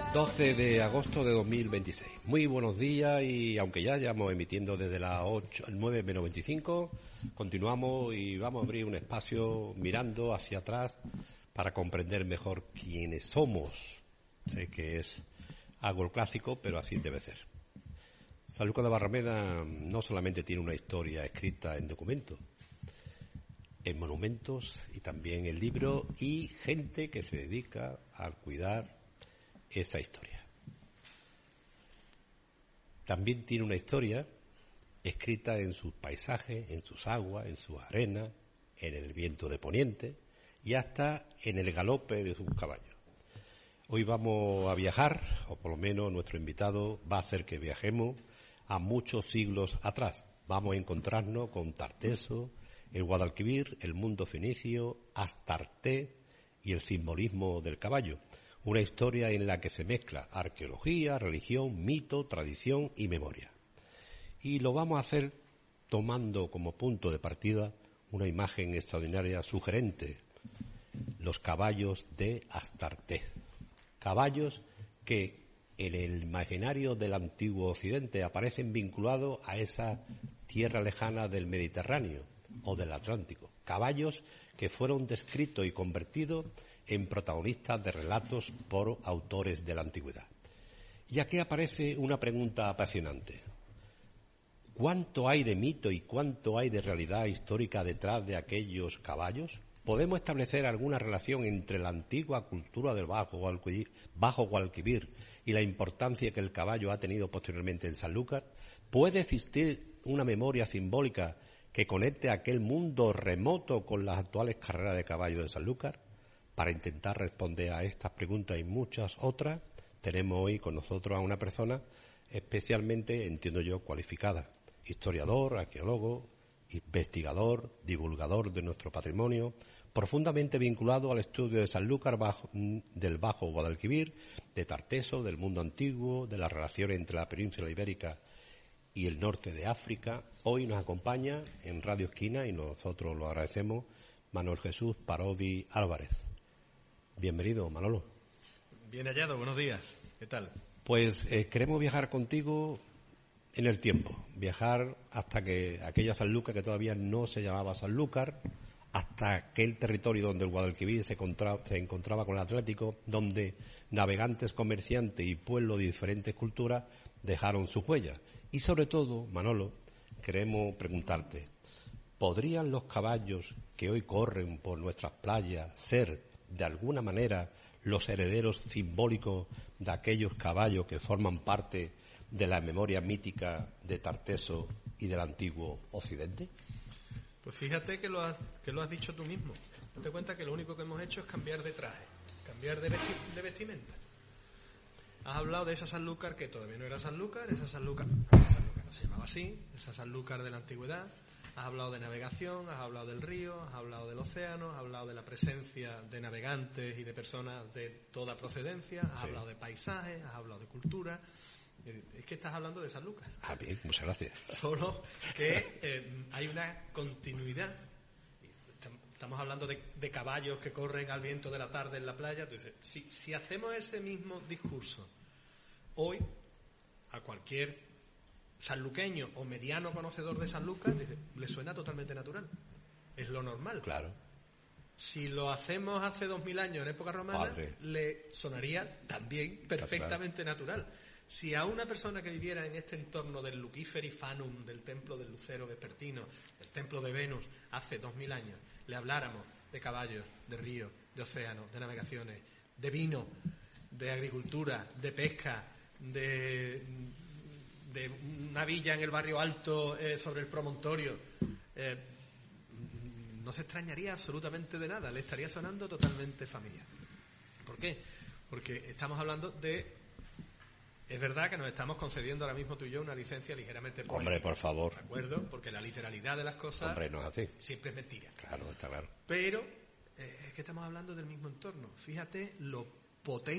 12 de agosto de 2026. Muy buenos días y aunque ya llevamos emitiendo desde las 9 menos 25, continuamos y vamos a abrir un espacio mirando hacia atrás para comprender mejor quiénes somos. Sé que es algo clásico, pero así debe ser. Sanlúcar de Barrameda no solamente tiene una historia escrita en documentos, en monumentos y también en libros y gente que se dedica a cuidar esa historia. También tiene una historia escrita en sus paisajes, en sus aguas, en sus arenas, en el viento de poniente y hasta en el galope de sus caballos. Hoy vamos a viajar, o por lo menos nuestro invitado va a hacer que viajemos a muchos siglos atrás. Vamos a encontrarnos con Tarteso, el Guadalquivir, el mundo fenicio, Astarte y el simbolismo del caballo. Una historia en la que se mezcla arqueología, religión, mito, tradición y memoria. Y lo vamos a hacer tomando como punto de partida una imagen extraordinaria sugerente: los caballos de Astarte. Caballos que en el imaginario del antiguo Occidente aparecen vinculados a esa tierra lejana del Mediterráneo o del Atlántico. Caballos que fueron descritos y convertidos en protagonistas de relatos por autores de la antigüedad. Y aquí aparece una pregunta apasionante. ¿Cuánto hay de mito y cuánto hay de realidad histórica detrás de aquellos caballos? ¿Podemos establecer alguna relación entre la antigua cultura del Bajo Guadalquivir y la importancia que el caballo ha tenido posteriormente en Sanlúcar? ¿Puede existir una memoria simbólica que conecte aquel mundo remoto con las actuales carreras de caballo de Sanlúcar? Para intentar responder a estas preguntas y muchas otras, tenemos hoy con nosotros a una persona especialmente, entiendo yo, cualificada. Historiador, arqueólogo, investigador, divulgador de nuestro patrimonio, profundamente vinculado al estudio de Sanlúcar, del Bajo Guadalquivir, de Tarteso, del mundo antiguo, de la relación entre la península ibérica y el norte de África. Hoy nos acompaña en Radio Esquina, y nosotros lo agradecemos, Manuel Jesús Parodi Álvarez. Bienvenido, Manolo. Bien hallado, buenos días. ¿Qué tal? Pues queremos viajar contigo en el tiempo, viajar hasta que aquella Sanlúcar que todavía no se llamaba Sanlúcar, hasta aquel territorio donde el Guadalquivir se encontraba con el Atlántico, donde navegantes, comerciantes y pueblos de diferentes culturas dejaron sus huellas. Y sobre todo, Manolo, queremos preguntarte, ¿podrían los caballos que hoy corren por nuestras playas ser, de alguna manera, los herederos simbólicos de aquellos caballos que forman parte de la memoria mítica de Tarteso y del antiguo Occidente? Pues fíjate que lo has dicho tú mismo. Date cuenta que lo único que hemos hecho es cambiar de traje, cambiar de vestimenta. Has hablado de esa Sanlúcar que todavía no era Sanlúcar, esa Sanlúcar no se llamaba así, esa Sanlúcar de la antigüedad. Has hablado de navegación, has hablado del río, has hablado del océano, has hablado de la presencia de navegantes y de personas de toda procedencia, has hablado de paisajes, has hablado de cultura. Es que estás hablando de Sanlúcar. Ah, bien, muchas gracias. Solo que hay una continuidad. Estamos hablando de caballos que corren al viento de la tarde en la playa. Entonces, si hacemos ese mismo discurso hoy a cualquier sanluqueño o mediano conocedor de Sanlúcar, le suena totalmente natural. Es lo normal. Claro. Si lo hacemos hace 2000 años en época romana, le sonaría también perfectamente natural. Si a una persona que viviera en este entorno del Luciferi Fanum, del templo del Lucero Vespertino, del templo de Venus, hace 2000 años, le habláramos de caballos, de ríos, de océanos, de navegaciones, de vino, de agricultura, de pesca, de una villa en el barrio alto sobre el promontorio, no se extrañaría absolutamente de nada, le estaría sonando totalmente familiar. ¿Por qué? Porque estamos hablando de... Es verdad que nos estamos concediendo ahora mismo tú y yo una licencia ligeramente poética. Hombre, por favor. ¿De acuerdo? Porque la literalidad de las cosas... Hombre, no es así. Siempre es mentira. Claro, está claro. Pero es que estamos hablando del mismo entorno. Fíjate lo potente